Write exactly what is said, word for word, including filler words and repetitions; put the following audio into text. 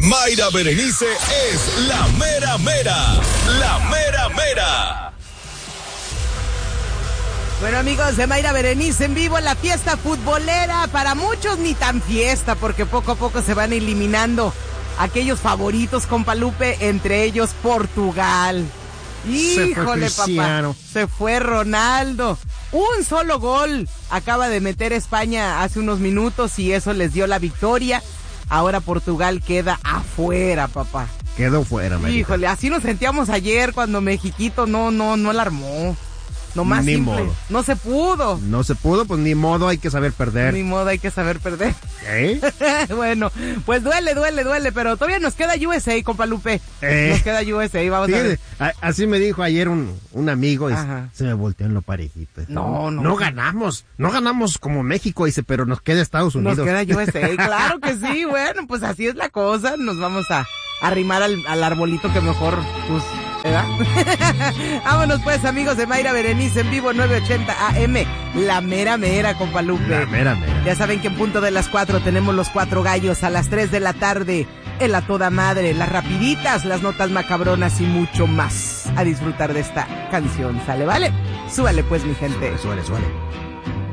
Mayra Berenice es la mera mera, la mera mera. Bueno, amigos de Mayra Berenice en vivo en la fiesta futbolera. Para muchos ni tan fiesta, porque poco a poco se van eliminando aquellos favoritos, compa Lupe, entre ellos Portugal. Híjole, papá, se fue Ronaldo. Un solo gol acaba de meter España hace unos minutos y eso les dio la victoria. Ahora Portugal queda afuera, papá. Quedó fuera, Marita. Híjole, así nos sentíamos ayer cuando Mexiquito no, no, no la armó. No más ni simple. Modo. No se pudo. No se pudo, pues ni modo, hay que saber perder. Ni modo, hay que saber perder. ¿Eh? Bueno, pues duele, duele, duele, pero todavía nos queda U S A, compa Lupe. ¿Eh? Nos queda U S A, vamos Sí, a ver. a, así me dijo ayer un, un amigo, y Ajá. se me volteó en lo parejito. No, no. No ganamos, no ganamos como México, dice, pero nos queda Estados Unidos. Nos queda U S A, claro que sí, bueno, pues así es la cosa. Nos vamos a arrimar al, al arbolito que mejor, pues... ¿verdad? Vámonos pues, amigos de Mayra Berenice en vivo nueve ochenta A M, la mera mera, compa Lupe. La mera mera. Ya saben que en punto de las cuatro tenemos los cuatro gallos, a las tres de la tarde en La Toda Madre, las rapiditas, las notas macabronas y mucho más. A disfrutar de esta canción, ¿sale? ¿Vale? Súbale pues, mi gente. Suele, suele, suele.